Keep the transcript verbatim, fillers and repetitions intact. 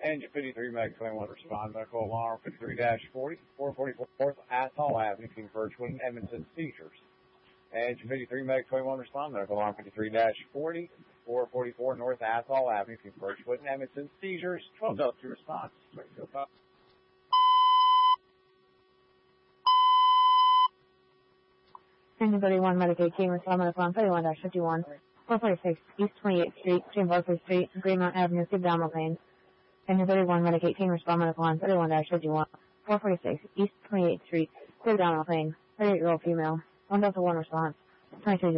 Engine fifty-three, Meg twenty-one, respond. Medical alarm fifty-three dash forty, four forty-four North Athol Avenue, King Birchwood, Edmonton, seizures. Engine fifty-three, Meg twenty-one, respond. Medical alarm fifty-three dash forty, four forty-four North Athol Avenue, King Birchwood, Edmonton, seizures. twelve oh two response. Engine thirty-one, Medicaid, King, respond. Medical alarm thirty-one dash fifty-one, four forty-six East twenty-eighth Street, between Barclay Street and Greenmount Avenue, Abdominal pain. Engine thirty-one, Medicaid, King, respond. Medical alarm thirty-one dash fifty-one, four forty-six East twenty-eighth Street, abdominal pain. thirty-eight-year-old female. one Delta one response. twenty-three